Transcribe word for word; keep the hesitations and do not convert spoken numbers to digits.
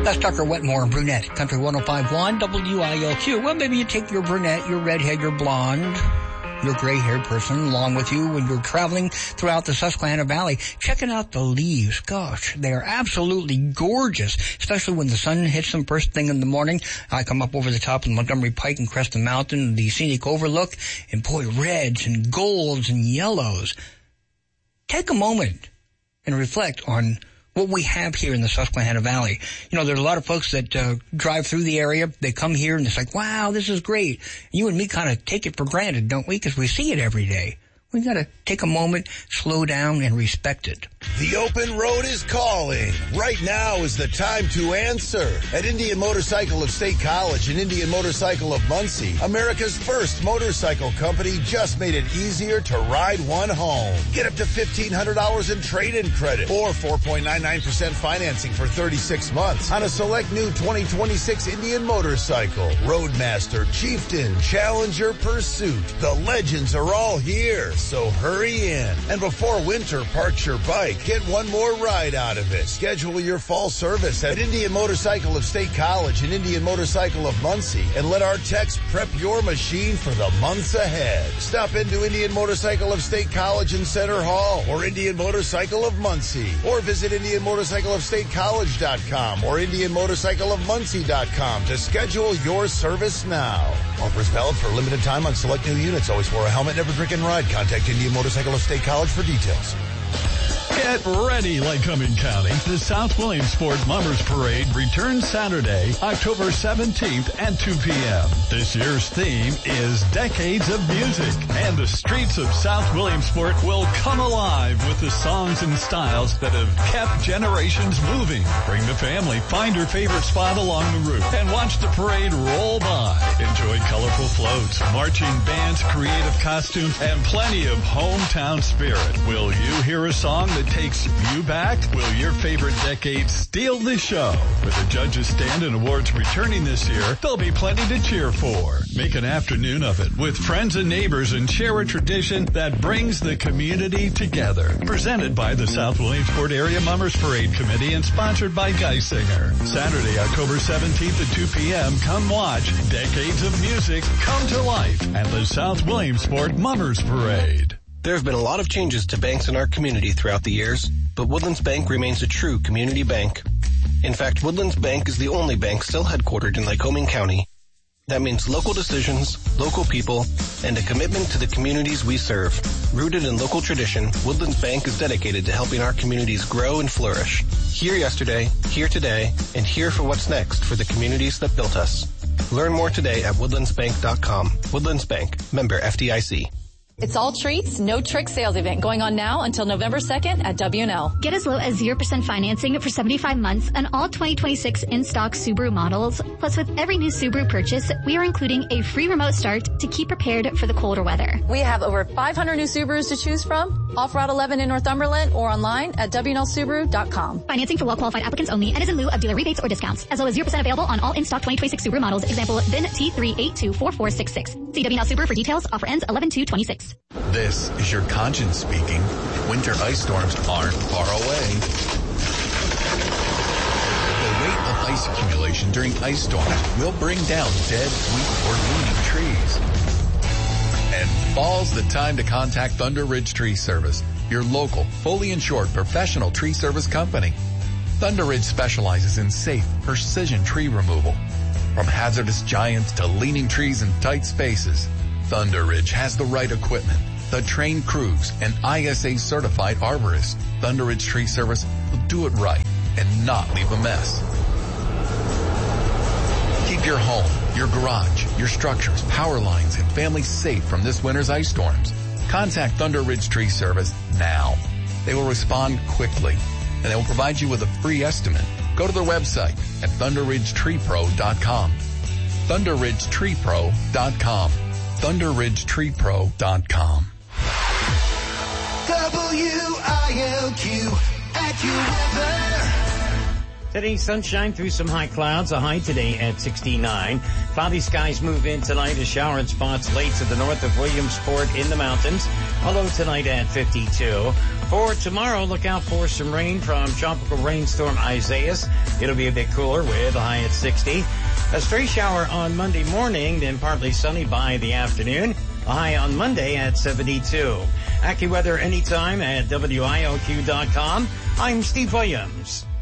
That's Tucker Wetmore, brunette, Country one oh five point one, W I L Q. Well, maybe you take your brunette, your redhead, your blonde, your gray-haired person along with you when you're traveling throughout the Susquehanna Valley, checking out the leaves. Gosh, they are absolutely gorgeous, especially when the sun hits them first thing in the morning. I come up over the top of the Montgomery Pike and Creston Mountain, the scenic overlook, and boy, reds and golds and yellows. Take a moment and reflect on what we have here in the Susquehanna Valley. You know, there's a lot of folks that uh, drive through the area. They come here and it's like, wow, this is great. You and me kind of take it for granted, don't we? Because we see it every day. We got to take a moment, slow down, and respect it. The open road is calling. Right now is the time to answer. At Indian Motorcycle of State College and Indian Motorcycle of Muncie, America's first motorcycle company just made it easier to ride one home. Get up to fifteen hundred dollars in trade-in credit or four point nine nine percent financing for thirty-six months on a select new twenty twenty-six Indian motorcycle. Roadmaster, Chieftain, Challenger, Pursuit. The legends are all here. So hurry in. And before winter parks your bike, get one more ride out of it. Schedule your fall service at Indian Motorcycle of State College and Indian Motorcycle of Muncie and let our techs prep your machine for the months ahead. Stop into Indian Motorcycle of State College in Center Hall or Indian Motorcycle of Muncie or visit Indian Motorcycle of State College dot com or Indian Motorcycle of Muncie dot com to schedule your service now. Offers valid for a limited time on select new units. Always wear a helmet, never drink and ride. Contact Indian Motorcycle of State College for details. Get ready, Lycoming County. The South Williamsport Mummers Parade returns Saturday, October seventeenth at two p.m. This year's theme is Decades of Music, and the streets of South Williamsport will come alive with the songs and styles that have kept generations moving. Bring the family, find your favorite spot along the route, and watch the parade roll by. Enjoy colorful floats, marching bands, creative costumes, and plenty of hometown spirit. Will you hear a song that takes you back? Will your favorite decade steal the show? With the judges' stand and awards returning this year, there'll be plenty to cheer for. Make an afternoon of it with friends and neighbors and share a tradition that brings the community together. Presented by the South Williamsport Area Mummers Parade Committee and sponsored by Geisinger. Saturday, October seventeenth at two p.m. Come watch Decades of Music come to life at the South Williamsport Mummers Parade. There have been a lot of changes to banks in our community throughout the years, but Woodlands Bank remains a true community bank. In fact, Woodlands Bank is the only bank still headquartered in Lycoming County. That means local decisions, local people, and a commitment to the communities we serve. Rooted in local tradition, Woodlands Bank is dedicated to helping our communities grow and flourish. Here yesterday, here today, and here for what's next for the communities that built us. Learn more today at woodlands bank dot com. Woodlands Bank, member F D I C. It's all treats, no trick sales event going on now until November second at W and L. Get as low as zero percent financing for seventy-five months on all twenty twenty-six in-stock Subaru models. Plus, with every new Subaru purchase, we are including a free remote start to keep prepared for the colder weather. We have over five hundred new Subarus to choose from, off Route eleven in Northumberland or online at W N L Subaru dot com. Financing for well-qualified applicants only and is in lieu of dealer rebates or discounts. As low as zero percent available on all in-stock twenty twenty-six Subaru models. Example, V I N T three eight two four four six six. See W N L Subaru for details. Offer ends eleven two twenty-six. This is your conscience speaking. Winter ice storms aren't far away. The weight of ice accumulation during ice storms will bring down dead, weak, or leaning trees. And fall's the time to contact Thunder Ridge Tree Service, your local, fully insured professional tree service company. Thunder Ridge specializes in safe, precision tree removal. From hazardous giants to leaning trees in tight spaces, Thunder Ridge has the right equipment, the trained crews, and I S A-certified arborists. Thunder Ridge Tree Service will do it right and not leave a mess. Keep your home, your garage, your structures, power lines, and family safe from this winter's ice storms. Contact Thunder Ridge Tree Service now. They will respond quickly, and they will provide you with a free estimate. Go to their website at thunder ridge tree pro dot com. thunder ridge tree pro dot com. thunder ridge tree pro dot com. W I L Q, at your weather. Today, sunshine through some high clouds. A high today at sixty-nine. Cloudy skies move in tonight. A shower in spots late to the north of Williamsport in the mountains. A low tonight at fifty-two. For tomorrow, look out for some rain from tropical rainstorm Isaias. It'll be a bit cooler with a high at sixty. A stray shower on Monday morning, then partly sunny by the afternoon. A high on Monday at seventy-two. AccuWeather anytime at W I O Q dot com. I'm Steve Williams.